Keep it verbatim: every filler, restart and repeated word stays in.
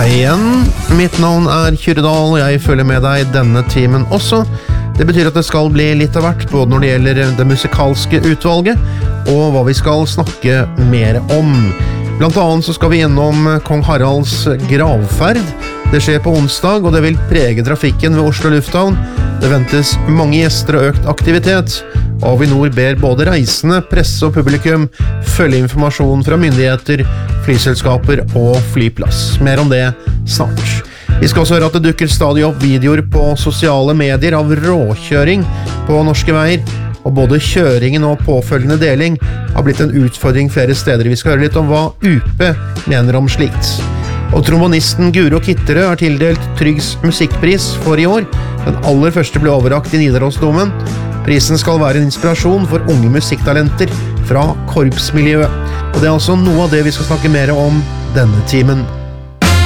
Hei igjen, mitt navn er Kyrredal, og jeg følger med deg denne timen også. Det betyr at det skal bli litt av hvert, både når det gjelder det musikalske utvalget, og hva vi skal snakke mer om. Blant annet så skal vi gjennom Kong Haralds gravferd. Det skjer på onsdag, og det vil prege trafikken ved Oslo Lufthavn. Det ventes mange gjester og økt aktivitet. Avinor ber både reisende, presse og publikum følge informasjon fra myndigheter, flyselskaper og flyplass. Mer om det snart. Vi skal også høre at det dukker stadig opp videoer på sosiale medier av råkjøring på norske veier, og både kjøringen og påfølgende deling har blitt en utfordring flere steder. Vi skal høre litt om hva U P mener om slikt. Og trombonisten Guro Kitterød er tildelt Tryggs musikkpris for i år. Den aller første ble overrakt i Nidarosdomen. Prisen skal være en inspirasjon for unge musikktalenter fra korpsmiljøet. Og det er altså noe av det vi skal snakke mer om denne timen.